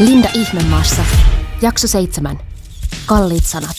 Linda Ihmemaassa. Jakso 7. Kalliit sanat.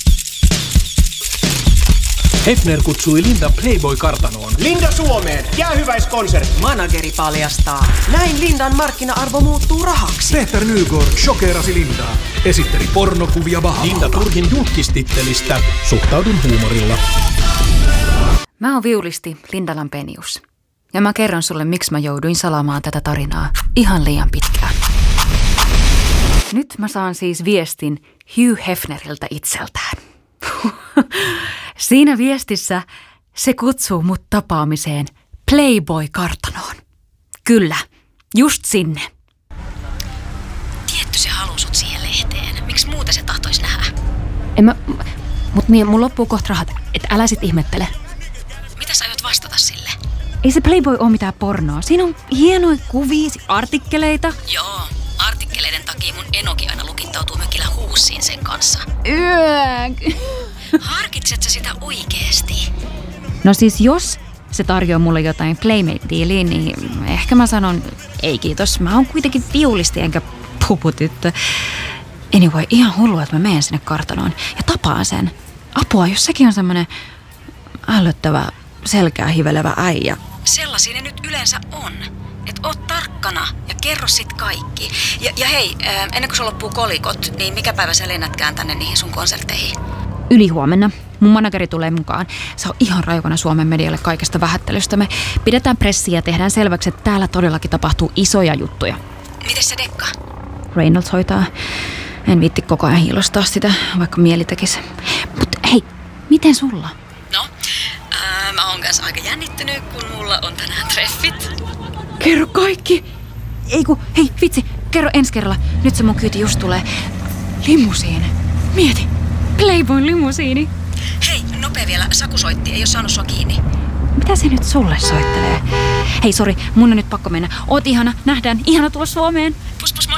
Hefner kutsui Lindan Playboy-kartanoon. Linda Suomeen! Jäähyväiskonsertti! Manageri paljastaa. Näin Lindan markkina-arvo muuttuu rahaksi. Peter Nygård shokeerasi Lindaa. Esitteli pornokuvia Bahamalla. Linda Turhin julkistittelistä. Suhtaudun huumorilla. Mä oon viulisti Linda Lampenius. Ja mä kerron sulle, miksi mä jouduin salaamaan tätä tarinaa ihan liian pitkään. Nyt mä saan siis viestin Hugh Hefneriltä itseltään. Siinä viestissä se kutsuu mut tapaamiseen Playboy-kartanoon. Kyllä, just sinne. Tietty se haluu sut siihen lehteen. Miksi muuten se tahtois nähdä? Mun loppuu kohta rahat, et älä sit ihmettele. Mitä sä aiot vastata sille? Ei se Playboy oo mitään pornoa. Siinä on hienoja kuvia, artikkeleita. Joo, artikkeleiden takia mun enokin aina lukittautuu mökillä huussiin sen kanssa. Harkitset sä sitä oikeesti? No siis jos se tarjoaa mulle jotain Playmate-diiliä, niin ehkä mä sanon ei kiitos. Mä oon kuitenkin viulisti enkä puputyttö. Anyway, ihan hullua, että mä menen sinne kartanoon ja tapaan sen. Apua, jos sekin on semmonen ällöttävä, selkää hivelevä äijä. Sellaisia ne nyt yleensä on. Et oot tarkkana ja kerro sit kaikki. Ja hei, ennen kuin se loppuu kolikot, niin mikä päivä sä lennätkään tänne niihin sun konserteihin? Ylihuomenna. Mun manageri tulee mukaan. Se on ihan raivona Suomen medialle kaikesta vähättelystä. Me pidetään pressiä ja tehdään selväksi, että täällä todellakin tapahtuu isoja juttuja. Mites se Dekka? Reynolds hoitaa. En viitti koko ajan hiilostaa sitä, vaikka mieli tekisi. Mut hei, miten sulla? No, mä oon kanssa aika jännittynyt, kun mulla on tänään treffit. Kerro kaikki! Hei vitsi, kerro ensi kerralla. Nyt se mun kyyti just tulee. Limusiini. Mieti. Playboyn limusiini. Hei, nopea vielä. Saku soitti, ei oo saanut sua kiinni. Mitä se nyt sulle soittelee? Hei, sori, mun on nyt pakko mennä. Oot ihana, nähdään. Ihana tulla Suomeen. Pus.